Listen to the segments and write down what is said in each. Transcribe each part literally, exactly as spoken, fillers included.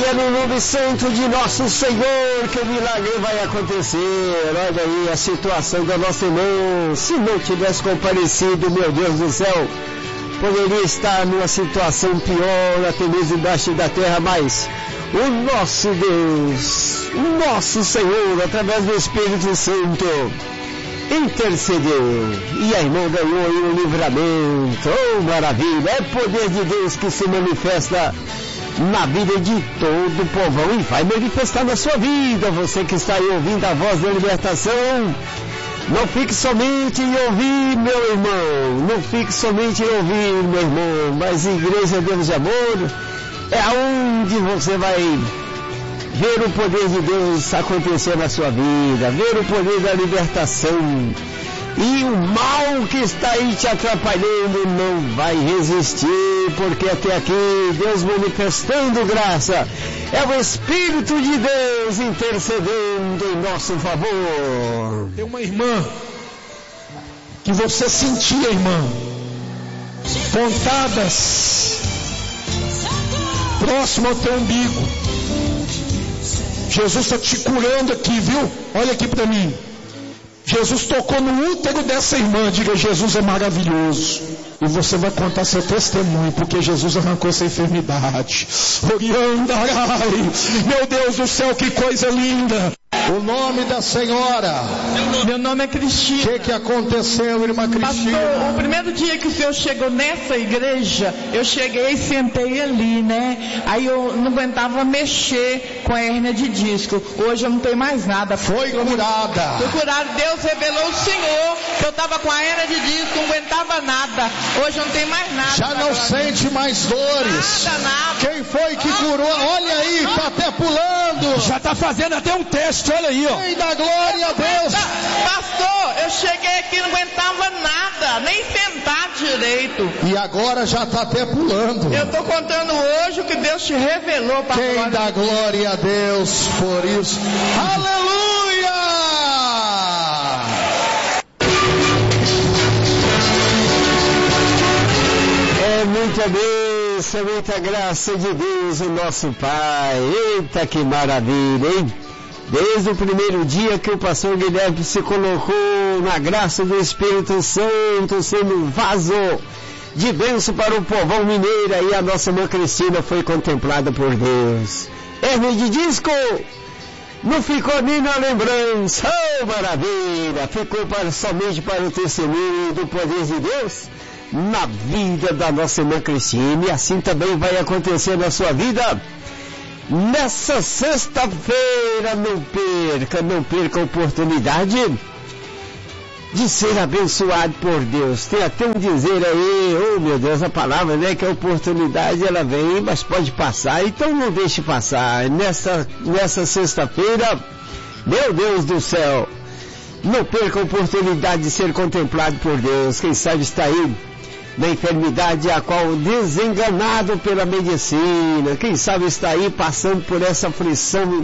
É no nome santo de nosso Senhor que o milagre vai acontecer. Olha aí a situação da nossa irmã. Se não tivesse comparecido, meu Deus do céu, poderia estar numa situação pior, até mesmo embaixo da terra, mas o nosso Deus, o nosso Senhor, através do Espírito Santo, intercedeu e a irmã ganhou aí um livramento. Oh, maravilha! É poder de Deus que se manifesta na vida de todo o povão e vai manifestar na sua vida. Você que está aí ouvindo a voz da libertação, não fique somente em ouvir, meu irmão, não fique somente em ouvir, meu irmão, mas Igreja Deus de Amor é aonde você vai ver o poder de Deus acontecer na sua vida, ver o poder da libertação. E o mal que está aí te atrapalhando não vai resistir, porque até aqui Deus manifestando graça, é o Espírito de Deus intercedendo em nosso favor. Tem uma irmã que você sentia, irmã, pontadas próximo ao teu umbigo. Jesus está te curando aqui, viu? Olha aqui para mim. Jesus tocou no útero dessa irmã. Diga: Jesus é maravilhoso. E você vai contar seu testemunho, porque Jesus arrancou essa enfermidade. Meu Deus do céu, que coisa linda. O nome da senhora? Meu nome é Cristina. O que, que aconteceu, irmã Cristina? Pastor, o primeiro dia que o senhor chegou nessa igreja, eu cheguei e sentei ali, né? Aí eu não aguentava mexer com a hérnia de disco. Hoje eu não tenho mais nada. Foi curada. Foi curada. Deus revelou ao Senhor que eu estava com a hérnia de disco, não aguentava nada. Hoje eu não tenho mais nada. Já não sente mais dores. Nada, nada. Quem foi que curou? Olha aí, tá até pulando. Já tá fazendo até um teste, olha aí, ó. Quem dá glória a Deus. Pastor, eu cheguei aqui e não aguentava nada, nem sentar direito. E agora já tá até pulando. Eu tô contando hoje o que Deus te revelou, pastor. Quem dá glória a Deus por isso? Aleluia! É muita bênção, muita graça de Deus, o nosso Pai. Eita, que maravilha, hein? Desde o primeiro dia que o pastor Guilherme se colocou na graça do Espírito Santo, sendo um vaso de bênção para o povão mineiro, e a nossa irmã Cristina foi contemplada por Deus. Hérnia de disco não ficou nem na lembrança. Oh, maravilha! Ficou para, somente para o testemunho do poder de Deus na vida da nossa irmã Cristina, e assim também vai acontecer na sua vida. Nessa sexta-feira, não perca, não perca a oportunidade de ser abençoado por Deus. Tem até um dizer aí, oh meu Deus, a palavra, né, que a oportunidade ela vem, mas pode passar, então não deixe passar. Nessa, nessa sexta-feira, meu Deus do céu, não perca a oportunidade de ser contemplado por Deus. Quem sabe está aí na enfermidade a qual desenganado pela medicina, quem sabe está aí passando por essa aflição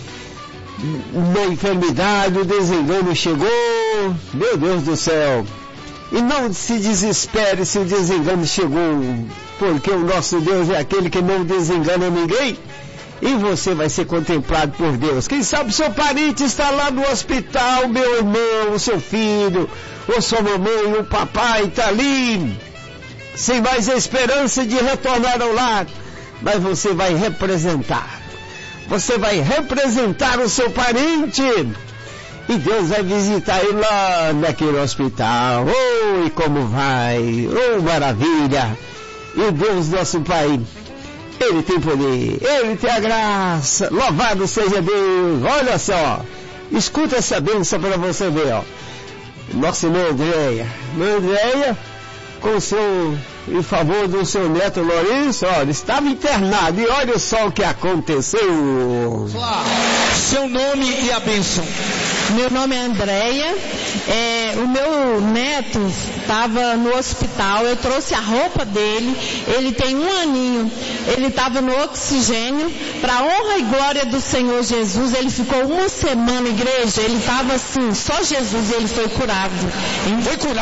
na enfermidade, o desengano chegou, meu Deus do céu, e não se desespere se o desengano chegou, porque o nosso Deus é aquele que não desengana ninguém, e você vai ser contemplado por Deus. Quem sabe seu parente está lá no hospital, meu irmão, o seu filho, ou sua mamãe, o papai está ali, sem mais esperança de retornar ao lar, mas você vai representar, você vai representar o seu parente, e Deus vai visitar ele lá naquele hospital. Oh, e como vai, oh maravilha, e o Deus nosso Pai, Ele tem poder, Ele tem a graça, louvado seja Deus. Olha só, escuta essa bênção para você ver, ó. Nossa irmã Andréia, irmã Andréia, com o seu, em favor do seu neto Lourenço, olha, estava internado, e olha só o que aconteceu. Seu nome e a bênção. Meu nome é Andréia, é, o meu neto estava no hospital, eu trouxe a roupa dele, ele tem um aninho, ele estava no oxigênio, para a honra e glória do Senhor Jesus, ele ficou uma semana, igreja, ele estava assim, só Jesus, e ele foi curado. Foi curado?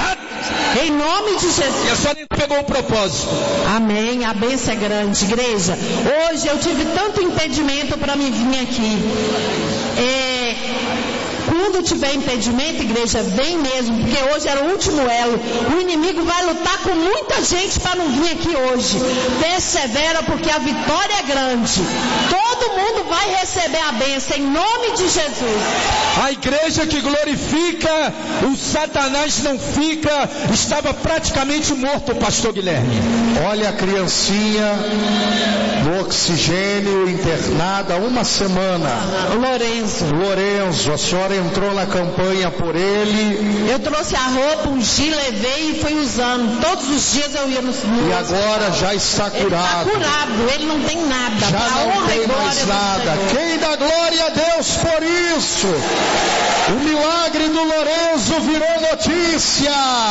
Em nome de Jesus. E a senhora pegou o propósito. Amém. A bênção é grande, igreja. Hoje eu tive tanto impedimento para me vir aqui. É, quando tiver impedimento, igreja, vem mesmo, porque hoje era o último elo. O inimigo vai lutar com muita gente para não vir aqui hoje. Persevera, porque a vitória é grande. Todo mundo vai receber a bênção em nome de Jesus. A igreja que glorifica, o Satanás não fica. Estava praticamente morto o pastor Guilherme. Olha a criancinha no oxigênio, internada há uma semana. O Lourenço. Lourenço, a senhora entrou na campanha por ele. Eu trouxe a roupa, ungi, levei e fui usando. Todos os dias eu ia no, no E agora já está curado. Ele está curado, ele não tem nada. Já Pra não honra tem e glória mais do nada. Senhor. Quem dá glória a Deus por isso? O milagre do Lourenço virou notícia.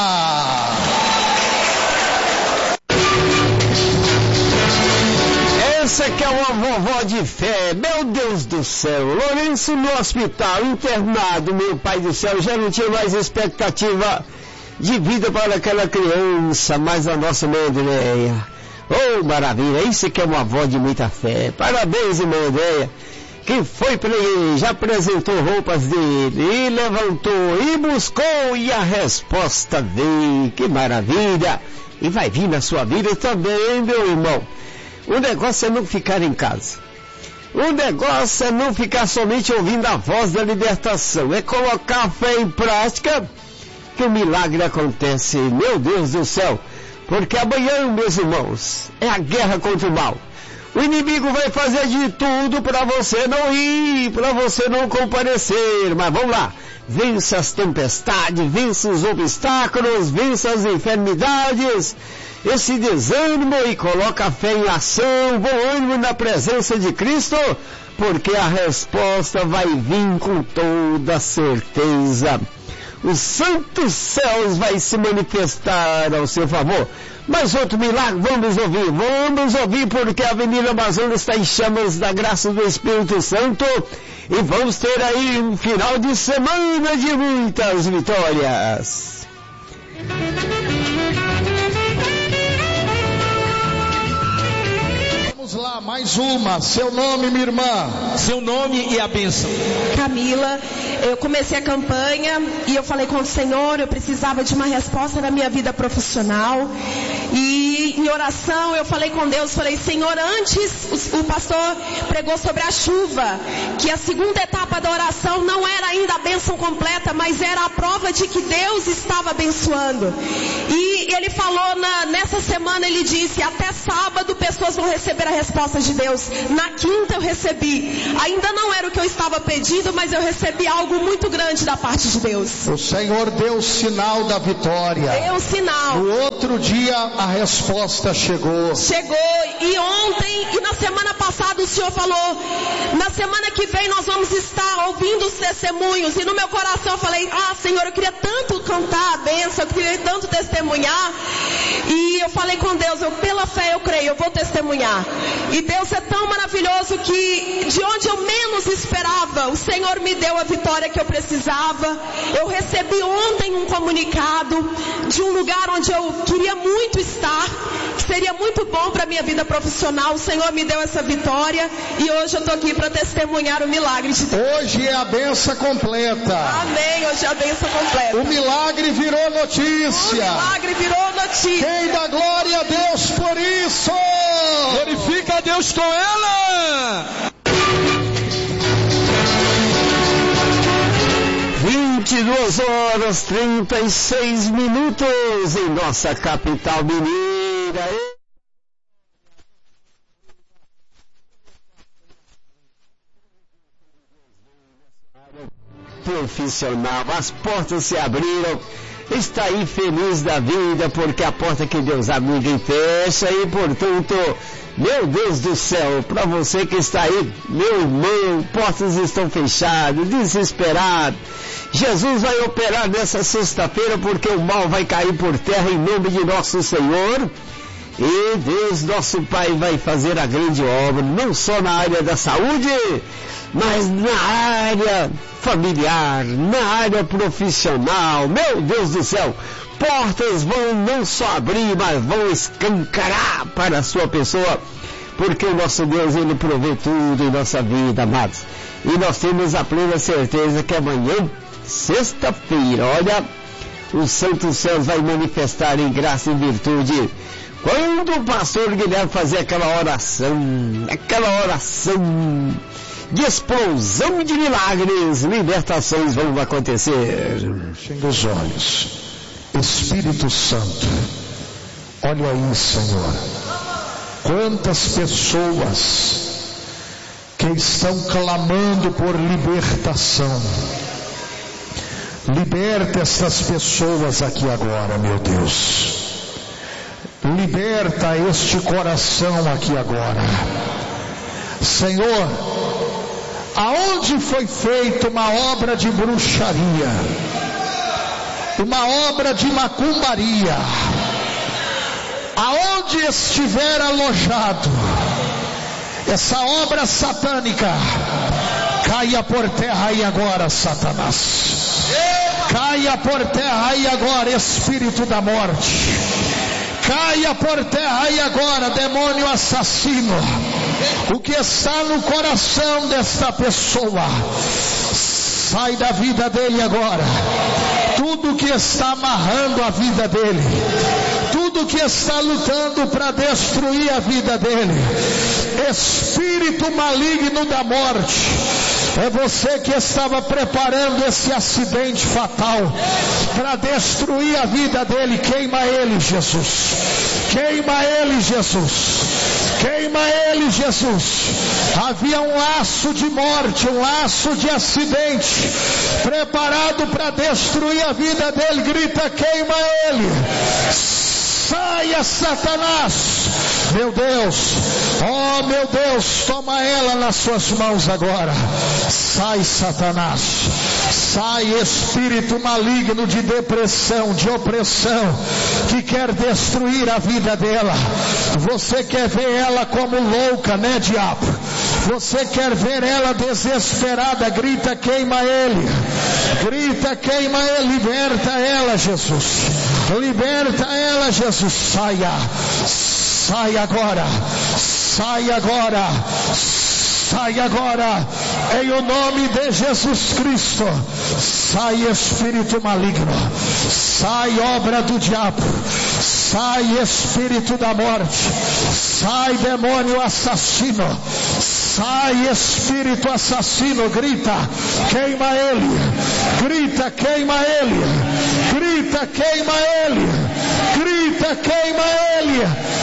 Essa que é uma vovó de fé, meu Deus do céu. Lourenço no hospital, internado, meu pai do céu, já não tinha mais expectativa de vida para aquela criança, mas a nossa mãe Andréia. Oh, maravilha, isso que é uma avó de muita fé. Parabéns, irmã Andréia, que foi para ele, já apresentou roupas dele, e levantou, e buscou, e a resposta veio. Que maravilha. E vai vir na sua vida também, meu irmão. O negócio é não ficar em casa. O negócio é não ficar somente ouvindo a voz da libertação. É colocar a fé em prática que o milagre acontece. Meu Deus do céu. Porque amanhã, meus irmãos, é a guerra contra o mal. O inimigo vai fazer de tudo para você não ir, para você não comparecer. Mas vamos lá. Vença as tempestades, vença os obstáculos, vença as enfermidades, esse desânimo, e coloca a fé em ação, bom ânimo na presença de Cristo, porque a resposta vai vir com toda certeza. Os santos céus vai se manifestar ao seu favor. Mas outro milagre, vamos ouvir, vamos ouvir, porque a Avenida Amazonas está em chamas da graça do Espírito Santo, e vamos ter aí um final de semana de muitas vitórias. Vamos lá, mais uma. Seu nome, minha irmã? Seu nome e a bênção. Camila, eu comecei a campanha e eu falei com o Senhor, eu precisava de uma resposta na minha vida profissional. E em oração eu falei com Deus, falei: Senhor, antes o, o pastor pregou sobre a chuva, que a segunda etapa da oração não era ainda a bênção completa, mas era a prova de que Deus estava abençoando. E ele falou, na, nessa semana ele disse, até sábado pessoas vão receber a resposta de Deus. Na quinta eu recebi, ainda não era o que eu estava pedindo, mas eu recebi algo muito grande da parte de Deus. O Senhor deu o sinal da vitória. Deu o sinal. No outro dia a resposta chegou. Chegou, e ontem e na semana passada o Senhor falou, na semana que vem nós vamos estar ouvindo os testemunhos. E no meu coração eu falei, ah Senhor, eu queria tanto cantar a bênção, eu queria tanto testemunhar. E eu falei com Deus, eu, pela fé eu creio, eu vou testemunhar. E Deus é tão maravilhoso que de onde eu menos esperava, o Senhor me deu a vitória que eu precisava. Eu recebi ontem um comunicado de um lugar onde eu queria muito estar, que seria muito bom para a minha vida profissional. O Senhor me deu essa vitória e hoje eu estou aqui para testemunhar o milagre de Deus. Hoje é a benção completa. Amém, hoje é a benção completa. O milagre virou notícia. O milagre virou notícia. Quem dá glória a Deus por isso? Glorifica a Deus com ela. vinte e duas horas e trinta e seis minutos em nossa capital mineira. Profissional, as portas se abriram. Está aí feliz da vida, porque a porta que Deus abre ninguém fecha, e portanto, meu Deus do céu, para você que está aí, meu irmão, portas estão fechadas, desesperado. Jesus vai operar nessa sexta-feira, porque o mal vai cair por terra em nome de nosso Senhor. E Deus, nosso Pai, vai fazer a grande obra, não só na área da saúde, mas na área familiar, na área profissional. Meu Deus do céu, portas vão não só abrir, mas vão escancarar para a sua pessoa, porque o nosso Deus, Ele provê tudo em nossa vida, amados. E nós temos a plena certeza que amanhã, sexta-feira, olha, o Santo Céu vai manifestar em graça e virtude. Quando o pastor Guilherme fazer aquela oração, aquela oração de explosão de milagres, libertações vão acontecer. Fechem os olhos. Espírito Santo, olha aí, Senhor, quantas pessoas que estão clamando por libertação. Liberta essas pessoas aqui agora, meu Deus. Liberta este coração aqui agora. Senhor, aonde foi feita uma obra de bruxaria, uma obra de macumbaria, aonde estiver alojado essa obra satânica, caia por terra aí agora, Satanás. Caia por terra aí agora, espírito da morte. Caia por terra aí agora, demônio assassino. O que está no coração desta pessoa, sai da vida dele agora. Tudo que está amarrando a vida dele, tudo que está lutando para destruir a vida dele, espírito maligno da morte, é você que estava preparando esse acidente fatal para destruir a vida dele. Queima ele, Jesus. Queima ele, Jesus. Queima ele, Jesus. Havia um laço de morte, um laço de acidente preparado para destruir a vida dele. Grita, queima ele. Saia, Satanás. Meu Deus, oh meu Deus, toma ela nas suas mãos agora. Sai, Satanás. Sai, espírito maligno de depressão, de opressão, que quer destruir a vida dela. Você quer ver ela como louca, né, diabo? Você quer ver ela desesperada? Grita, queima ele. Grita, queima ele. Liberta ela, Jesus. Liberta ela, Jesus. Saia. Sai agora. Sai agora. Sai agora, em o nome de Jesus Cristo. Sai, espírito maligno. Sai, obra do diabo. Sai, espírito da morte. Sai, demônio assassino. Sai, espírito assassino. Grita, queima ele. Grita, queima ele. Grita, queima ele. Grita, queima ele.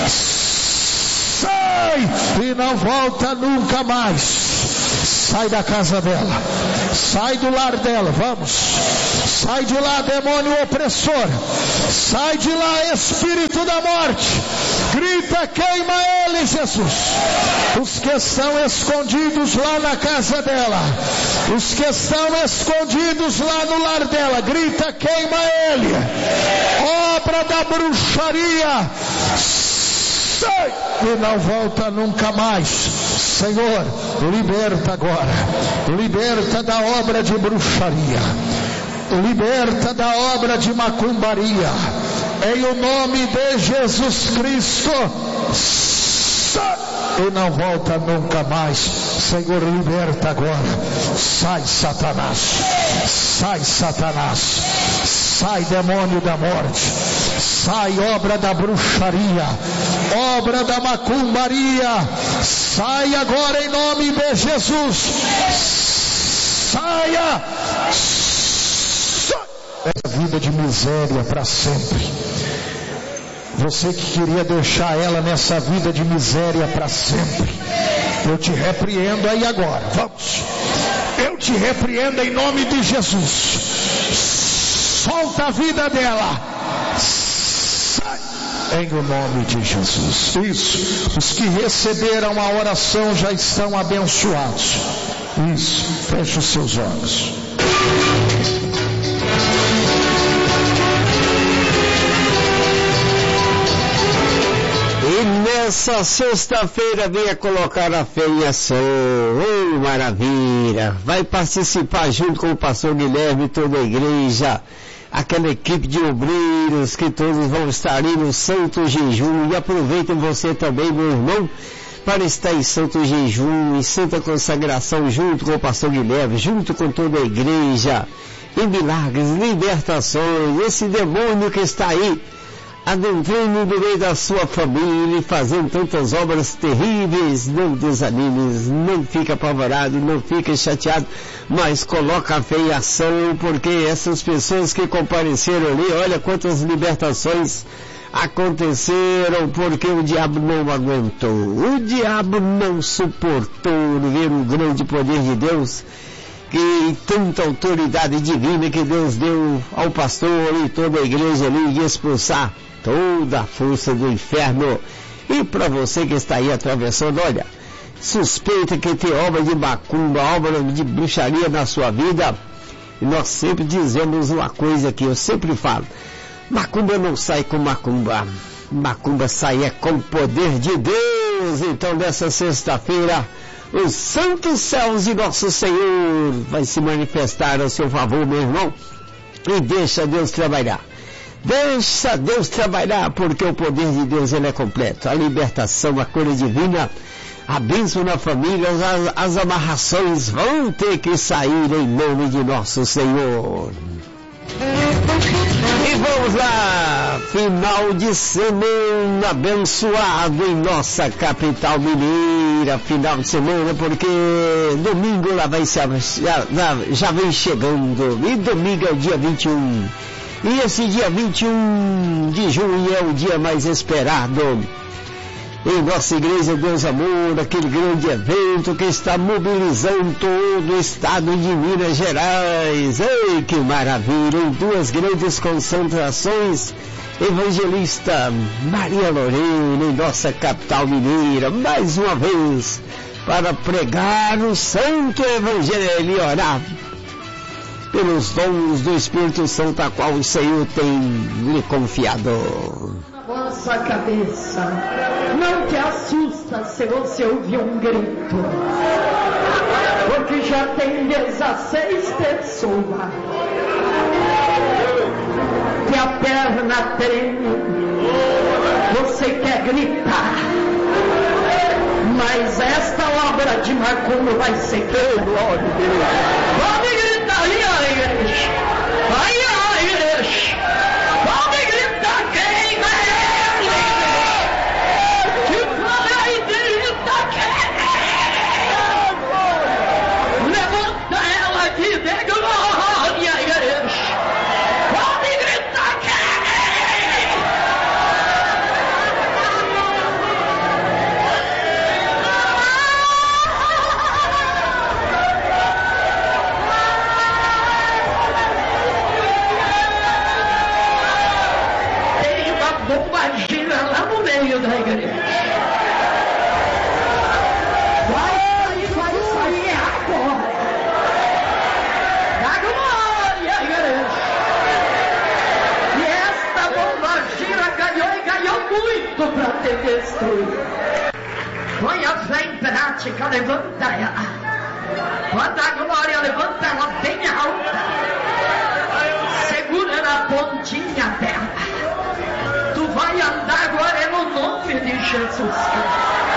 Sai e não volta nunca mais. Sai da casa dela. Sai do lar dela. Vamos. Sai de lá, demônio opressor. Sai de lá, espírito da morte. Grita, queima ele, Jesus. Os que estão escondidos lá na casa dela, os que estão escondidos lá no lar dela, grita, queima ele. Obra da bruxaria. Sai e não volta nunca mais. Senhor, liberta agora. Liberta da obra de bruxaria. Liberta da obra de macumbaria. Em o nome de Jesus Cristo. Sai e não volta nunca mais. Senhor, liberta agora. Sai, Satanás. Sai, Satanás. Sai, demônio da morte. Sai, obra da bruxaria, obra da macumbaria. Sai agora em nome de Jesus. Saia. Sai. Essa vida de miséria para sempre. Você que queria deixar ela nessa vida de miséria para sempre, eu te repreendo aí agora. Vamos. Eu te repreendo em nome de Jesus. Solta a vida dela. Em o nome de Jesus. Isso. Os que receberam a oração já estão abençoados. Isso. Feche os seus olhos. E nessa sexta-feira venha colocar a fé em ação. Oh, maravilha. Vai participar junto com o pastor Guilherme e toda a igreja. aquela equipe de obreiros que todos vão estar ali no Santo Jejum. E aproveitem você também, meu irmão, para estar em Santo Jejum, em Santa Consagração, junto com o pastor Guilherme, junto com toda a igreja, em milagres, libertações, esse demônio que está aí, adentrando no meio da sua família e fazendo tantas obras terríveis. Não desanimes, não fica apavorado, não fica chateado, mas coloca a fé em ação, porque essas pessoas que compareceram ali, olha quantas libertações aconteceram, porque o diabo não aguentou, o diabo não suportou ver o grande poder de Deus, que tanta autoridade divina que Deus deu ao pastor e toda a igreja ali, de expulsar toda a força do inferno. E para você que está aí atravessando, olha, suspeita que tem obra de macumba, obra de bruxaria na sua vida, e nós sempre dizemos uma coisa que eu sempre falo: macumba não sai com macumba, macumba sai é com o poder de Deus. Então nessa sexta-feira, os santos céus de nosso Senhor vai se manifestar a seu favor, meu irmão, e deixa Deus trabalhar. Deixa Deus trabalhar, porque o poder de Deus ele é completo. A libertação, a cura divina, a bênção na família, as, as amarrações vão ter que sair em nome de nosso Senhor. E vamos lá, final de semana abençoado em nossa capital mineira, final de semana, porque domingo lá vai ser, já, já vem chegando, e domingo é o dia vinte e um. E esse dia vinte e um de junho é o dia mais esperado em nossa igreja Deus Amor, aquele grande evento que está mobilizando todo o estado de Minas Gerais. Ei, que maravilha! Em duas grandes concentrações, evangelista Maria Lorena, em nossa capital mineira, mais uma vez, para pregar o santo evangelho e orar pelos dons do Espírito Santo, a qual o Senhor tem lhe confiado. Nossa cabeça, não te assusta se você ouvir um grito, porque já tem dezesseis pessoas que a perna treme, você quer gritar, mas esta obra de macumba vai ser feita. Pode gritar aí, a igreja, aí a igreja, pode gritar quem é. Da igreja. Vai sair, vai sair agora. Da glória, igreja. E esta bomba gira ganhou e ganhou muito para te destruir. Põe a fé em prática, levanta ela. Quando a glória levanta ela bem alta, segura na pontinha dela. Tu vai andar agora no nome de Jesus Cristo.